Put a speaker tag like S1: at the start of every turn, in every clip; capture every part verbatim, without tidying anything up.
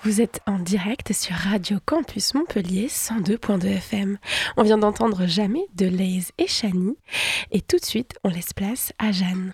S1: Vous êtes en direct sur Radio Campus Montpellier cent deux point deux F M. On vient d'entendre Jamais de Laze et Chani. Et tout de suite, on laisse place à Jeanne.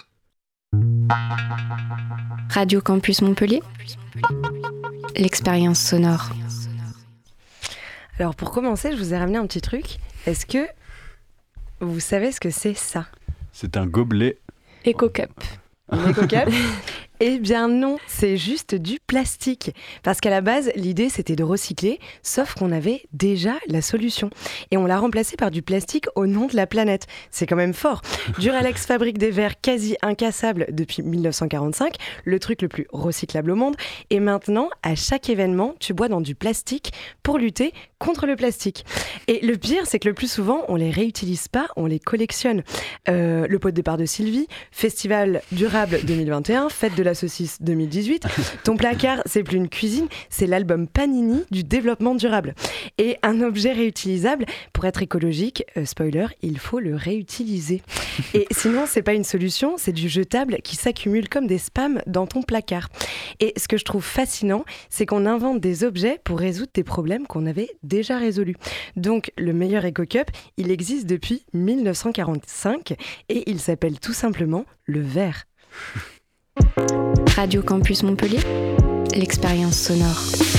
S2: Radio Campus Montpellier, l'expérience sonore.
S3: Alors pour commencer, je vous ai ramené un petit truc. Est-ce que vous savez ce que c'est ça ?
S4: C'est un gobelet.
S1: Eco-Cup.
S3: Un Eco-Cup ? Eh bien non, c'est juste du plastique. Parce qu'à la base, l'idée c'était de recycler, sauf qu'on avait déjà la solution. Et on l'a remplacé par du plastique au nom de la planète. C'est quand même fort. Duralex fabrique des verres quasi incassables depuis dix-neuf cent quarante-cinq, le truc le plus recyclable au monde. Et maintenant, à chaque événement, tu bois dans du plastique pour lutter contre le plastique. Et le pire, c'est que le plus souvent, on les réutilise pas, on les collectionne. Euh, le pot de départ de Sylvie, Festival durable deux mille vingt et un, fête de la saucisse deux mille dix-huit. Ton placard, c'est plus une cuisine, c'est l'album Panini du développement durable. Et un objet réutilisable, pour être écologique, euh, spoiler, il faut le réutiliser. Et sinon, c'est pas une solution, c'est du jetable qui s'accumule comme des spams dans ton placard. Et ce que je trouve fascinant, c'est qu'on invente des objets pour résoudre des problèmes qu'on avait déjà résolus. Donc, le meilleur Eco-Cup, il existe depuis dix-neuf cent quarante-cinq et il s'appelle tout simplement le verre.
S2: Radio Campus Montpellier, l'expérience sonore.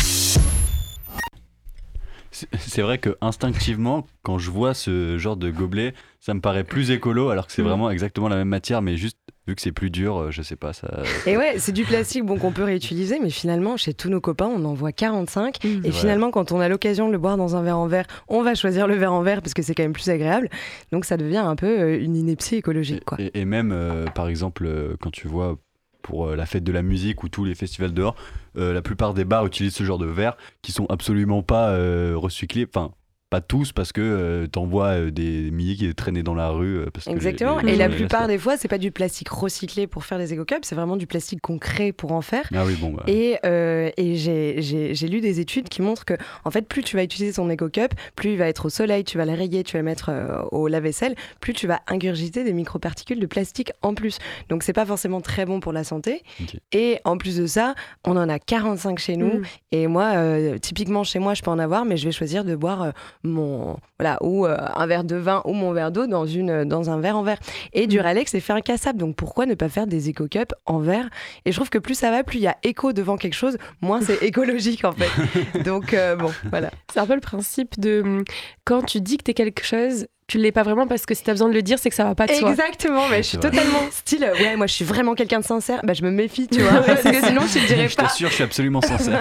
S4: C'est, c'est vrai que instinctivement, quand je vois ce genre de gobelet, ça me paraît plus écolo, alors que c'est mmh. vraiment exactement la même matière, mais juste vu que c'est plus dur, je sais pas, ça...
S3: Et ouais, c'est du plastique bon, qu'on peut réutiliser, mais finalement, chez tous nos copains, on en voit quarante-cinq. Mmh. Et finalement, quand on a l'occasion de le boire dans un verre en verre, on va choisir le verre en verre parce que c'est quand même plus agréable. Donc ça devient un peu une ineptie écologique, quoi.
S4: Et, et même, euh, par exemple, euh, quand tu vois... pour euh, la fête de la musique ou tous les festivals dehors, euh, la plupart des bars utilisent ce genre de verres qui sont absolument pas euh, recyclés, enfin pas tous parce que euh, t'en vois euh, des milliers qui traînaient dans la rue. Euh, parce
S3: Exactement,
S4: que les, les,
S3: et
S4: les
S3: la plupart des fois c'est pas du plastique recyclé pour faire des Eco-Cups, c'est vraiment du plastique qu'on crée pour en faire.
S4: Ah oui, bon, bah.
S3: Et, euh, et j'ai, j'ai, j'ai lu des études qui montrent que en fait, plus tu vas utiliser ton Eco-Cup, plus il va être au soleil, tu vas le rayer, tu vas le mettre euh, au lave-vaisselle, plus tu vas ingurgiter des microparticules de plastique en plus. Donc c'est pas forcément très bon pour la santé. Okay. Et en plus de ça, on en a quarante-cinq chez nous. Mmh. Et moi, euh, typiquement chez moi, je peux en avoir, mais je vais choisir de boire euh, mon... Voilà, ou euh, un verre de vin ou mon verre d'eau dans, une, dans un verre en verre. Et Duralex, c'est fait incassable. Donc pourquoi ne pas faire des Eco-Cups en verre ? Et je trouve que plus ça va, plus il y a éco devant quelque chose, moins c'est écologique en fait. Donc euh, bon, voilà.
S1: C'est un peu le principe de quand tu dis que t'es quelque chose, tu l'es pas vraiment parce que si t'as besoin de le dire, c'est que ça va pas de soi.
S3: Exactement, mais je suis totalement style, ouais, moi je suis vraiment quelqu'un de sincère, bah je me méfie, tu vois, parce que sinon je te dirais pas.
S4: Je t'assure, je suis absolument sincère.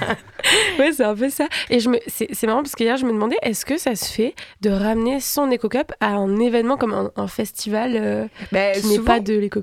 S1: Ouais, c'est un peu ça. Et je me, c'est, c'est marrant parce qu'hier je me demandais, est-ce que ça se fait de ramener son Eco-Cup à un événement comme un, un festival euh, bah, qui souvent... n'est pas de l'Eco-Cup ?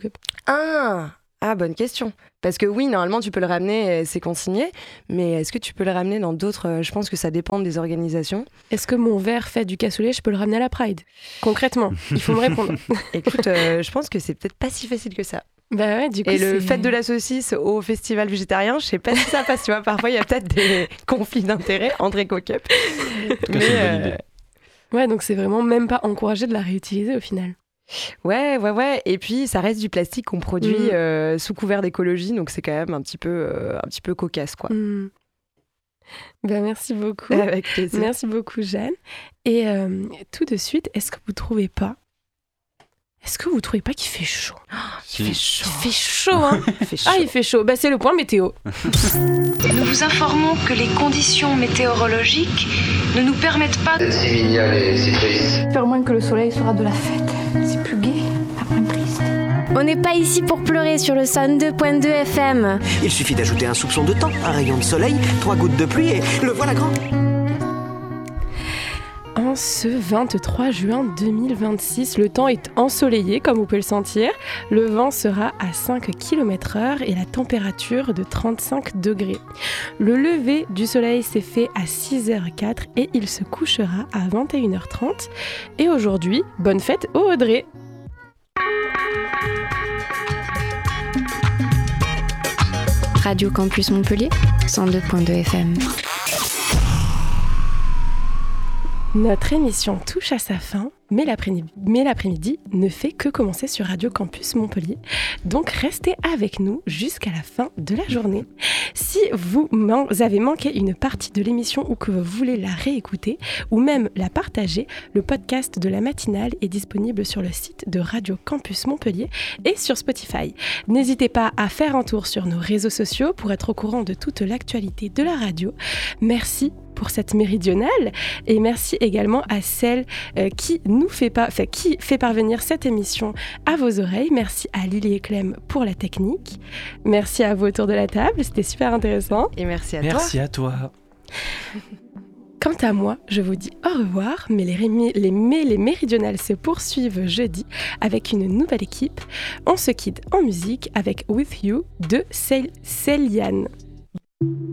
S3: Ah Ah, bonne question. Parce que oui, normalement, tu peux le ramener, c'est consigné, mais est-ce que tu peux le ramener dans d'autres... Je pense que ça dépend des organisations.
S1: Est-ce que mon verre fait du cassoulet, je peux le ramener à la Pride ? Concrètement, il faut me répondre.
S3: Écoute, euh, je pense que c'est peut-être pas si facile que ça.
S1: Bah ouais, du coup,
S3: Et
S1: c'est...
S3: le fête de la saucisse au festival végétarien, je sais pas si ça passe, tu vois. Parfois, il y a peut-être des conflits d'intérêts entre Eco-Cup.
S4: Mais, euh...
S1: Ouais, donc c'est vraiment même pas encouragé de la réutiliser au final.
S3: Ouais, ouais, ouais. Et puis, ça reste du plastique qu'on produit mmh. euh, sous couvert d'écologie, donc c'est quand même un petit peu, euh, un petit peu cocasse, quoi.
S1: Mmh. Ben, merci beaucoup.
S3: Avec plaisir.
S1: Merci beaucoup, Jeanne. Et euh, tout de suite, est-ce que vous trouvez pas Est-ce que vous trouvez pas qu'il fait chaud ?
S3: Oh, si. Il fait chaud.
S1: Il fait chaud, hein.
S3: Il fait chaud.
S1: Ah, il fait chaud. Bah, c'est le point météo.
S5: Nous vous informons que les conditions météorologiques ne nous permettent pas
S6: d'être si mignonne et si triste.
S7: J'espère au moins que le soleil sera de la fête. C'est plus gai, pas moins triste.
S8: On n'est pas ici pour pleurer sur le cent deux point deux F M.
S9: Il suffit d'ajouter un soupçon de temps, un rayon de soleil, trois gouttes de pluie et le voilà grand.
S1: En ce vingt-trois juin deux mille vingt-six, le temps est ensoleillé, comme vous pouvez le sentir. Le vent sera à cinq kilomètres heure et la température de trente-cinq degrés. Le lever du soleil s'est fait à six heures quatre et il se couchera à vingt et une heures trente. Et aujourd'hui, bonne fête au Audrey!
S2: Radio Campus Montpellier, cent deux point deux F M.
S1: Notre émission touche à sa fin, mais l'après-midi, mais l'après-midi ne fait que commencer sur Radio Campus Montpellier. Donc restez avec nous jusqu'à la fin de la journée. Si vous man- avez manqué une partie de l'émission ou que vous voulez la réécouter ou même la partager, le podcast de la matinale est disponible sur le site de Radio Campus Montpellier et sur Spotify. N'hésitez pas à faire un tour sur nos réseaux sociaux pour être au courant de toute l'actualité de la radio. Merci pour cette méridionale et merci également à celle euh, qui nous fait pas, enfin, qui fait parvenir cette émission à vos oreilles. Merci à Lily et Clem pour la technique. Merci à vous autour de la table, c'était super intéressant.
S3: Et merci à
S10: merci
S3: toi.
S10: à toi.
S1: Quant à moi, je vous dis au revoir, mais les, rémi- les, mais les méridionales se poursuivent jeudi avec une nouvelle équipe. On se quitte en musique avec With You de Céliane.